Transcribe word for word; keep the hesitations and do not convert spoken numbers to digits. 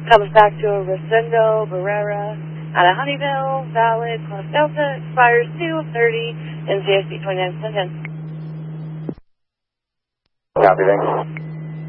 Comes back to a Rosendo Barrera out of Honeyville, valid, Class Delta, expires two of thirty, N C S B twenty-nine ten. Copy, thanks.